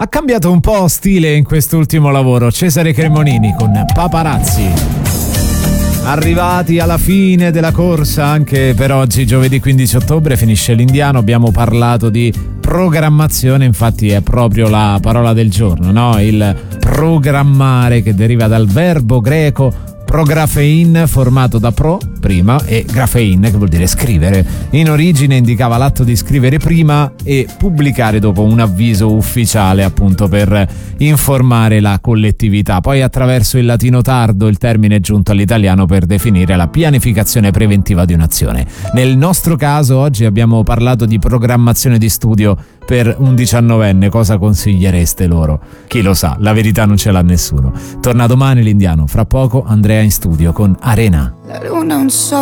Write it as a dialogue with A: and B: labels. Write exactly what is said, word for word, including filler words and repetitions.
A: Ha cambiato un po' stile in quest'ultimo lavoro Cesare Cremonini con Paparazzi. Arrivati alla fine della corsa anche per oggi, giovedì quindici ottobre, finisce l'Indiano. Abbiamo parlato di programmazione, infatti è proprio la parola del giorno, no? Il programmare, che deriva dal verbo greco prografein, formato da pro, prima, e grafein, che vuol dire scrivere. In origine indicava l'atto di scrivere prima e pubblicare dopo un avviso ufficiale, appunto per informare la collettività. Poi attraverso il latino tardo il termine è giunto all'italiano per definire la pianificazione preventiva di un'azione. Nel nostro caso oggi abbiamo parlato di programmazione di studio per un diciannovenne. Cosa consigliereste loro? Chi lo sa, la verità non ce l'ha nessuno. Torna domani l'Indiano, fra poco Andrea in studio con Arena.
B: La luna un sol